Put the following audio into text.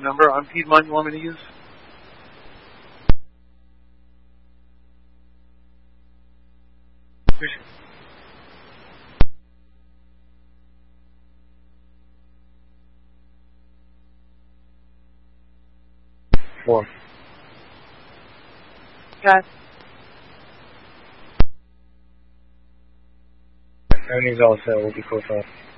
number on Piedmont you want me to use? Four. Got. Everything's all set. We'll be close off.